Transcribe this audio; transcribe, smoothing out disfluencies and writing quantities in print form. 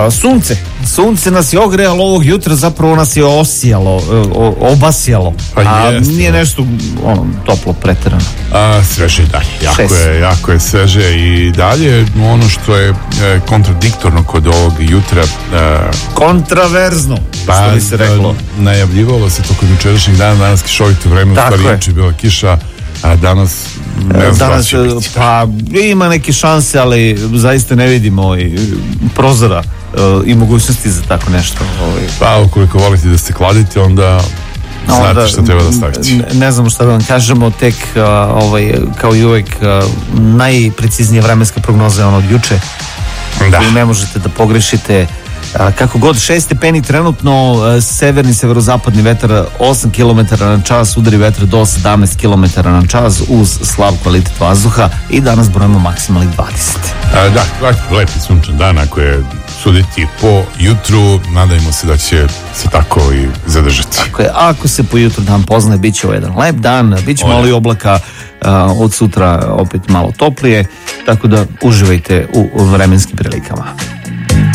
Sunce nas je ogrejalo ovog jutra, zapravo nas je obasjalo, nije nešto toplo preterano. Sveže i dalje, jako je sveže i dalje. Ono što je kontradiktorno kod ovog jutra, kontraverzno, što bi se reklo, najavljivalo se tokom jučerašnjeg dana, danas kišovito vreme, u stvari juče bila kiša, a danas ne znam da će biti. Pa ima neke šanse, ali zaista ne vidimo prozora i mogućnosti za tako nešto. Pa ukoliko volite da se kladite, onda znate što treba da stavite. Ne znamo šta da vam kažemo, tek kao i uvek najpreciznija vremenska prognoza je ono od juče, koju ne možete da pogrešite. Kako god, 6 stepeni trenutno, severni severozapadni vetar 8 km na čas, udari vetra do 17 km na čas uz slab kvalitet vazduha i danas brojimo maksimalnih 20. Lepi sunčan dan, ako je suditi po jutru, nadajmo se da će se tako i zadržati. Tako je, ako se po jutru dan poznaje, bit će ovo jedan lep dan, bit će malo i oblaka, od sutra opet malo toplije, tako da uživajte u vremenskim prilikama.